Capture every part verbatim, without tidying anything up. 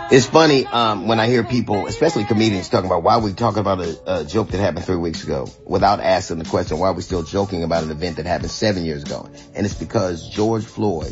It's funny um, when I hear people, especially comedians, talking about why we talking about a, a joke that happened three weeks ago without asking the question, why are we still joking about an event that happened seven years ago? And it's because George Floyd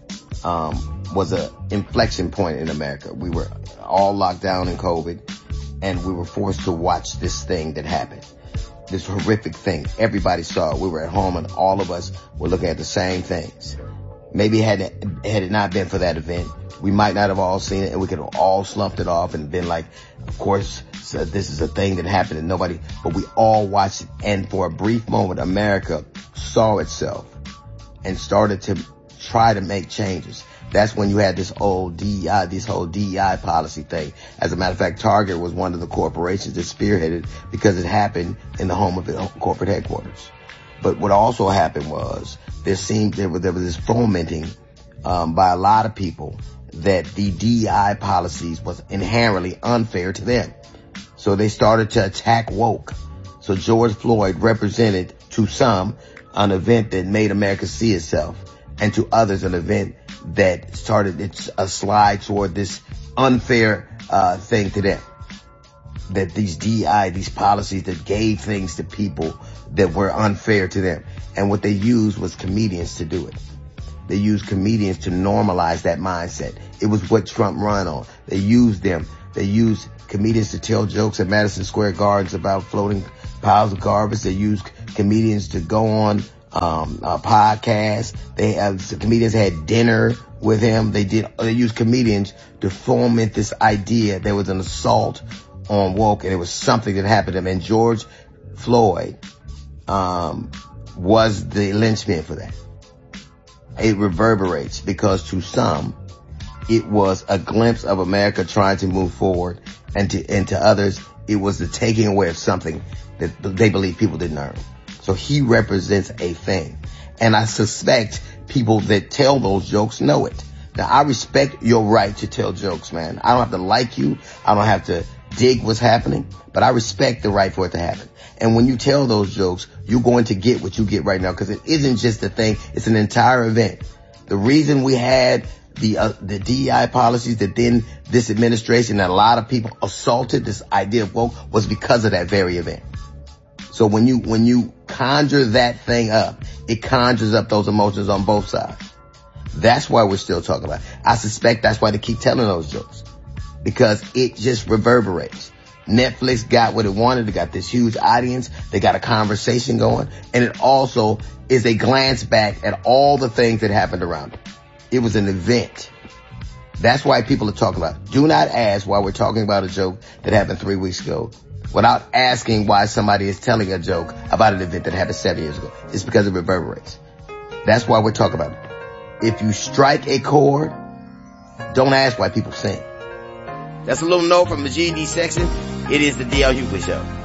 um, was an inflection point in America. We were all locked down in COVID, and we were forced to watch this thing that happened. This horrific thing. Everybody saw it. We were at home, and all of us were looking at the same things. Maybe had it, had it not been for that event, we might not have all seen it, and we could have all slumped it off and been like, of course, so this is a thing that happened and nobody, but we all watched it. And for a brief moment, America saw itself and started to try to make changes. That's when you had this old D E I, this whole D E I policy thing. As a matter of fact, Target was one of the corporations that spearheaded because it happened in the home of the corporate headquarters. But what also happened was there seemed, there was, there was this fomenting, um, by a lot of people that the D E I policies was inherently unfair to them. So they started to attack woke. So George Floyd represented to some an event that made America see itself, and to others an event that started its a slide toward this unfair uh thing to them. That these D E I, these policies that gave things to people that were unfair to them. And what they used was comedians to do it. They used comedians to normalize that mindset. It was what Trump ran on. They used them. They used comedians to tell jokes at Madison Square Gardens about floating piles of garbage. They used comedians to go on um uh, podcasts. They uh, comedians had dinner with him. They did. They used comedians to foment this idea there was an assault on woke, and it was something that happened to him. And George Floyd um was the linchpin for that. It reverberates because to some, it was a glimpse of America trying to move forward, and to, and to others, it was the taking away of something that they believe people didn't earn. So he represents a thing. And I suspect people that tell those jokes know it. Now, I respect your right to tell jokes, man. I don't have to like you. I don't have to dig what's happening, but I respect the right for it to happen. And when you tell those jokes, you're going to get what you get right now, because it isn't just a thing. It's an entire event. The reason we had the uh, the D E I policies that then this administration and a lot of people assaulted this idea of woke was because of that very event. So when you when you conjure that thing up, it conjures up those emotions on both sides. That's why we're still talking about it. I suspect that's why they keep telling those jokes, because it just reverberates. Netflix got what it wanted. They got this huge audience. They got a conversation going. And it also is a glance back at all the things that happened around it. It was an event. That's why people are talking about it. Do not ask why we're talking about a joke that happened three weeks ago without asking why somebody is telling a joke about an event that happened seven years ago. It's because it reverberates. That's why we're talking about it. If you strike a chord, don't ask why people sing. That's a little note from the G D section. It is the D L Hughley Show.